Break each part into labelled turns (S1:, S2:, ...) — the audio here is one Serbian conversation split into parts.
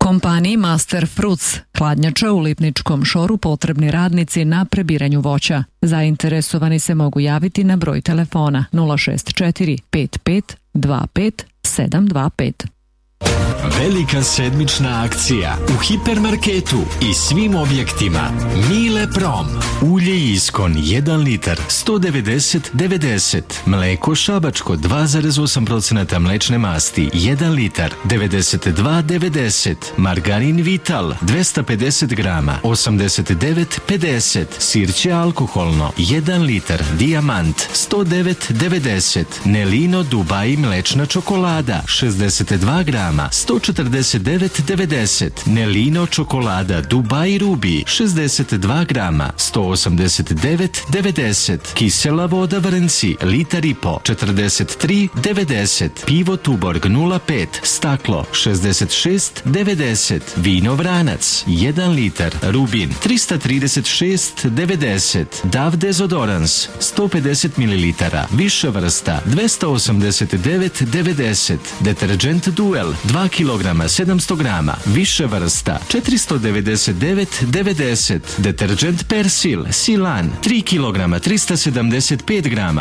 S1: Kompaniji Master Fruits, hladnjača u Lipničkom Šoru, potrebni radnici na prebiranju voća. Zainteresovani se mogu javiti na broj telefona 064 55 25 725.
S2: Velika sedmična akcija u hipermarketu i svim objektima. Mile Prom. Ulje Iskon 1 litar 190,90. Mleko Šabačko 2,8% mlečne masti 1 litar 92,90. Margarin Vital 250 grama 89,50. Sirće alkoholno 1 litar Dijamant 109,90. Nelino Dubai mlečna čokolada 62 grama 149,90. Nelino čokolada Dubai Rubi 62 grama 189,90. Kisela voda Vrnci litar i po 43,90. Pivo Tuborg 0,5 staklo 66,90. Vino Vranac 1 litar Rubin 336,90. Dav dezodorans 150 ml više vrsta 289,90. Deterđent Duel 2 kg 700 grama više vrsta 499,90. Deterđent Persil Silan 3 kg 375 grama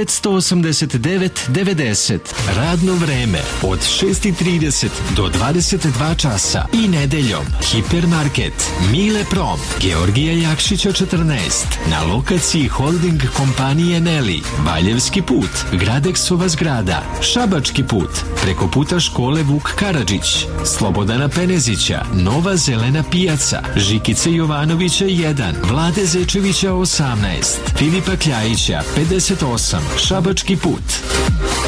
S2: 989,90. Radno vreme od 6:30 do 22 časa i nedeljom. Hipermarket Mile Prom, Georgija Jakšića 14, na lokaciji holding kompanije Neli, Valjevski put, Gradeksova zgrada, Šabački put, preko puta škole Vuk Karadžić, Slobodana Penezića, Nova zelena pijaca, Žikice Jovanovića 1, Vlade Zečevića 18, Filipa Kljajića 58, Šabački put.